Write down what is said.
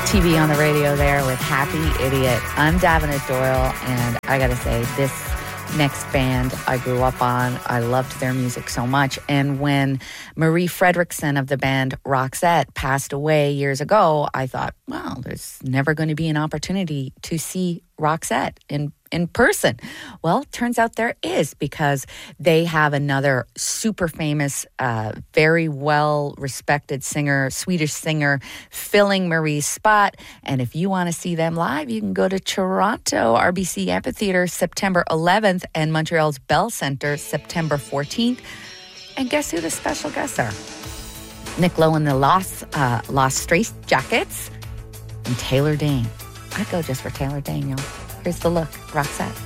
TV on the radio there with Happy Idiot. I'm Davenant Doyle, and I gotta say, this next band I grew up on, I loved their music so much. And when Marie Fredriksson of the band Roxette passed away years ago, I thought, well, there's never going to be an opportunity to see Roxette in person. Well, turns out there is, because they have another super famous, very well-respected singer, Swedish singer, filling Marie's spot. And if you want to see them live, you can go to Toronto, RBC Amphitheatre, September 11th, and Montreal's Bell Centre, September 14th. And guess who the special guests are? Nick Lowe and the Lost Straits Jackets and Taylor Dayne. I'd go just for Taylor Dayne, y'all. Here's the look, Roxette.